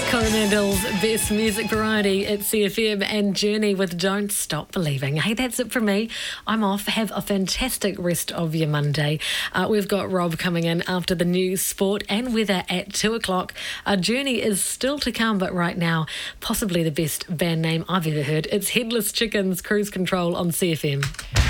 Coromandel's Best Music Variety at CFM and Journey with Don't Stop Believing. Hey, that's it from me. I'm off. Have a fantastic rest of your Monday. We've got Rob coming in after the news, sport and weather at 2 o'clock. Our Journey is still to come, but right now, possibly the best band name I've ever heard. It's Headless Chickens, Cruise Control on CFM.